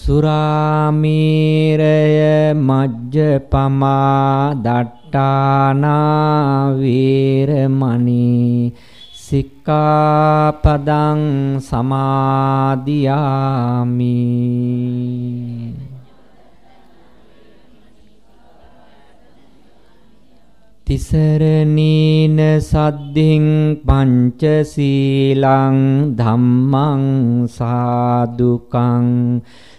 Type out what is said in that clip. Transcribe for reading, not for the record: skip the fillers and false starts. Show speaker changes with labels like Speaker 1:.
Speaker 1: සුරාමීරය මජ්ජපමා දට්ඨානා වේරමණී සික්ඛාපදං සමාදියාමි. තිසරණීන සද්ධින් පංචශීලං ධම්මං සාදුකං